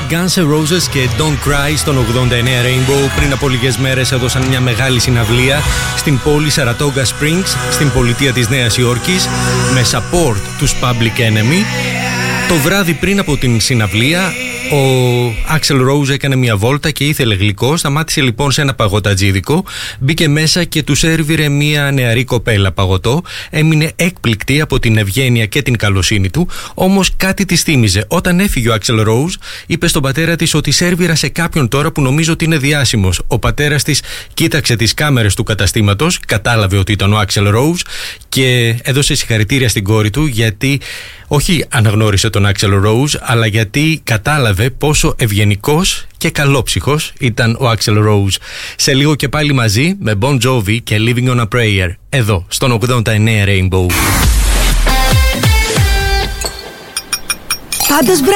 Guns N' Roses και Don't Cry στον 89 Rainbow πριν από λίγες μέρες έδωσαν μια μεγάλη συναυλία στην πόλη Saratoga Springs, στην πολιτεία της Νέας Υόρκης, με support τους Public Enemy. Το βράδυ πριν από την συναυλία, ο Axl Rose έκανε μια βόλτα και ήθελε γλυκό. Σταμάτησε λοιπόν σε ένα παγωτατζίδικο, μπήκε μέσα και του σέρβιρε μια νεαρή κοπέλα παγωτό. Έμεινε έκπληκτη από την ευγένεια και την καλοσύνη του, όμως κάτι της θύμιζε. Όταν έφυγε ο Axl Rose, είπε στον πατέρα της ότι σέρβιρα σε κάποιον τώρα που νομίζω ότι είναι διάσημος. Ο πατέρας της κοίταξε τις κάμερες του καταστήματος, κατάλαβε ότι ήταν ο Axl Rose και έδωσε συγχαρητήρια στην κόρη του, γιατί όχι αναγνώρισε τον Axl Rose, αλλά γιατί κατάλαβε πόσο ευγενικός και καλόψυχος ήταν ο Axl Rose. Σε λίγο και πάλι μαζί με Bon Jovi και Living on a Prayer, εδώ στον 89 Rainbow. Πάντως